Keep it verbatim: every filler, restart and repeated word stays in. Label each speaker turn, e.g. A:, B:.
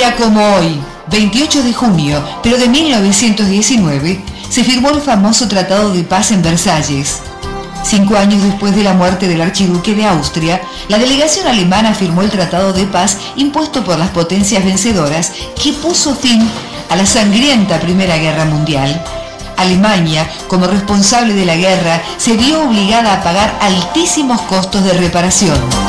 A: día como hoy, veintiocho de junio, pero de mil novecientos diecinueve, se firmó el famoso Tratado de Paz en Versalles. Cinco años después de la muerte del archiduque de Austria, la delegación alemana firmó el Tratado de Paz impuesto por las potencias vencedoras que puso fin a la sangrienta Primera Guerra Mundial. Alemania, como responsable de la guerra, se vio obligada a pagar altísimos costos de reparación.